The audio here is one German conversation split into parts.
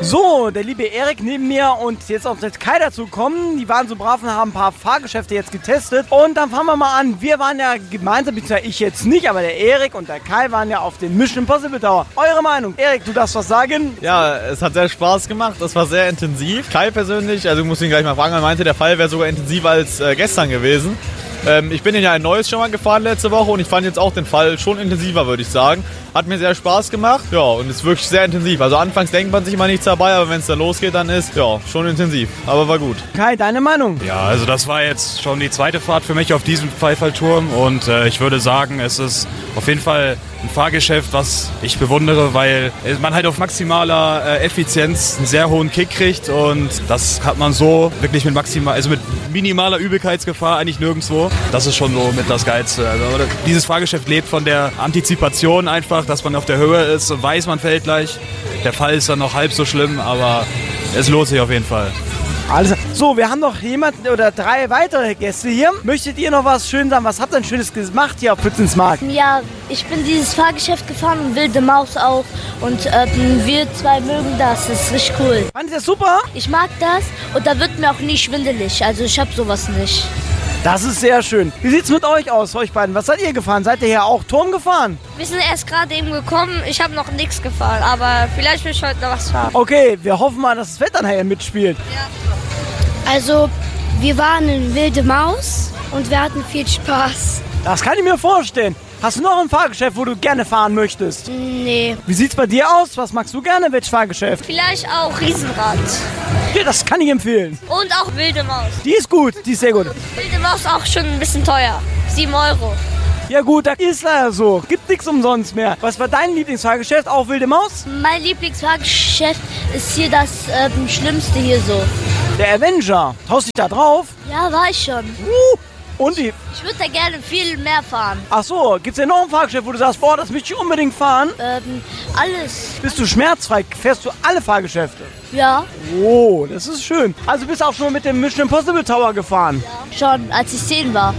So, der liebe Erik neben mir und jetzt auch der Kai dazu kommen. Die waren so brav und haben ein paar Fahrgeschäfte jetzt getestet. Und dann fangen wir mal an. Wir waren ja gemeinsam, beziehungsweise ich jetzt nicht, aber der Erik und der Kai waren ja auf den Mission Impossible Tower. Eure Meinung? Erik, du darfst was sagen? Ja, es hat sehr Spaß gemacht. Es war sehr intensiv. Kai persönlich, also ich muss ihn gleich mal fragen, er meinte, der Fall wäre sogar intensiver als gestern gewesen. Ich bin ja ein neues schon mal gefahren letzte Woche und ich fand jetzt auch den Fall schon intensiver, würde ich sagen. Hat mir sehr Spaß gemacht, ja, und ist wirklich sehr intensiv. Also anfangs denkt man sich immer nichts dabei, aber wenn es dann losgeht, dann ist, ja, schon intensiv. Aber war gut. Kai, deine Meinung? Ja, also das war jetzt schon die zweite Fahrt für mich auf diesem Pfeifferturm und ich würde sagen, es ist auf jeden Fall ein Fahrgeschäft, was ich bewundere, weil man halt auf maximaler Effizienz einen sehr hohen Kick kriegt und das hat man so wirklich mit minimaler Übelkeitsgefahr eigentlich nirgendwo. Das ist schon so mit das Geilste. Also dieses Fahrgeschäft lebt von der Antizipation einfach, dass man auf der Höhe ist und weiß, man fällt gleich. Der Fall ist dann noch halb so schlimm, aber es lohnt sich auf jeden Fall. Alles. So, wir haben noch jemanden oder 3 weitere Gäste hier. Möchtet ihr noch was schön sagen? Was habt ihr denn Schönes gemacht hier auf Pützensmarkt? Ja, ich bin dieses Fahrgeschäft gefahren und Wilde Maus auch. Und wir 2 mögen das. Das ist richtig cool. Fandet ihr das super? Ich mag das und da wird mir auch nie schwindelig. Also ich hab sowas nicht. Das ist sehr schön. Wie sieht's mit euch aus, euch beiden? Was seid ihr gefahren? Seid ihr hier auch Turm gefahren? Wir sind erst gerade eben gekommen. Ich habe noch nichts gefahren, aber vielleicht will ich heute noch was fahren. Okay, wir hoffen mal, dass das Wetter nachher mitspielt. Ja. Also, wir waren in Wilde Maus und wir hatten viel Spaß. Das kann ich mir vorstellen. Hast du noch ein Fahrgeschäft, wo du gerne fahren möchtest? Nee. Wie sieht's bei dir aus? Was magst du gerne? Welches Fahrgeschäft? Vielleicht auch Riesenrad. Ja, das kann ich empfehlen. Und auch Wilde Maus. Die ist gut, die ist sehr gut. Wilde Maus auch schon ein bisschen teuer. 7 Euro. Ja gut, das ist leider so. Gibt nichts umsonst mehr. Was war dein Lieblingsfahrgeschäft? Auch Wilde Maus? Mein Lieblingsfahrgeschäft ist hier das Schlimmste hier so. Der Avenger. Haust dich da drauf? Ja, war ich schon. Und die? Ich würde da gerne viel mehr fahren. Ach so, gibt's denn noch ein Fahrgeschäft, wo du sagst, boah, das möchte ich unbedingt fahren? Alles. Bist du schmerzfrei? Fährst du alle Fahrgeschäfte? Ja. Oh, das ist schön. Also bist du auch schon mal mit dem Mission Impossible Tower gefahren? Ja. Schon, als ich 10 war.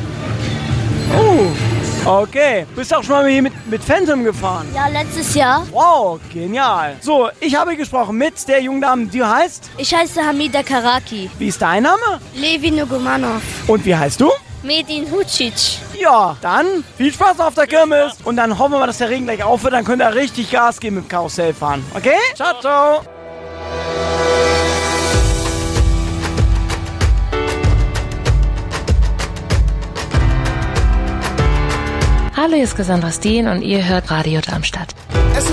Oh, okay. Bist du auch schon mal hier mit Phantom gefahren? Ja, letztes Jahr. Wow, genial. So, ich habe gesprochen mit der jungen Dame, die heißt? Ich heiße Hamida Karaki. Wie ist dein Name? Levi Nugumanov. Und wie heißt du? Medin Hucic. Ja, dann viel Spaß auf der Kirmes. Und dann hoffen wir mal, dass der Regen gleich aufhört. Dann könnt ihr richtig Gas geben mit dem Karussell fahren. Okay? Ciao, ciao. Hallo, hier ist Cassandra Steen und ihr hört Radio Darmstadt.